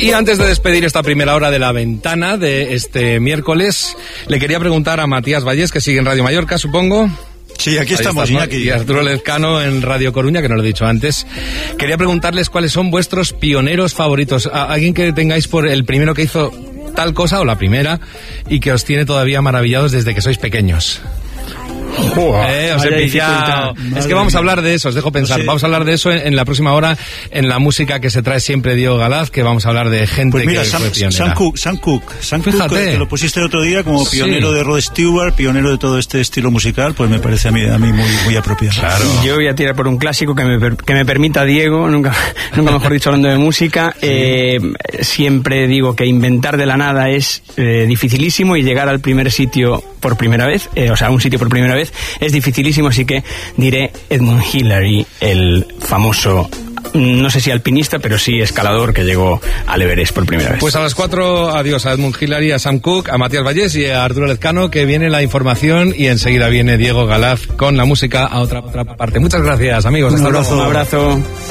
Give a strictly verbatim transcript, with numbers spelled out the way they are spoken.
Y antes de despedir esta primera hora de La Ventana de este miércoles, le quería preguntar a Matías Vallés, que sigue en Radio Mallorca, supongo. Sí, aquí estamos, estás, Iñaki. Y Arturo Lezcano en Radio Coruña, que no lo he dicho antes. Quería preguntarles cuáles son vuestros pioneros favoritos. ¿A alguien que tengáis por el primero que hizo tal cosa o la primera y que os tiene todavía maravillados desde que sois pequeños? Eh, os he pillado. Es que vamos a hablar de eso, os dejo pensar. No sé. Vamos a hablar de eso en, en la próxima hora, en la música que se trae siempre Diego Galaz, que vamos a hablar de gente pues mira, que Sam, fue pionera. Sam Cooke, Sam Cooke, Sam Fíjate. Cooke, que lo pusiste el otro día como pionero sí. de Rod Stewart, pionero de todo este estilo musical, pues me parece a mí, a mí muy, muy apropiado. Claro. Yo voy a tirar por un clásico que me, per, que me permita Diego, nunca, nunca mejor dicho hablando de música. Eh, siempre digo que inventar de la nada es eh, dificilísimo y llegar al primer sitio por primera vez, eh, o sea, a un sitio por primera vez, es dificilísimo, así que diré Edmund Hillary, el famoso, no sé si alpinista, pero sí escalador que llegó al Everest por primera vez. Pues a las cuatro, adiós a Edmund Hillary, a Sam Cooke, a Matías Vallés y a Arturo Lezcano, que viene la información y enseguida viene Diego Galaz con la música a otra, otra parte. Muchas gracias, amigos. Un Hasta abrazo. luego. Un abrazo.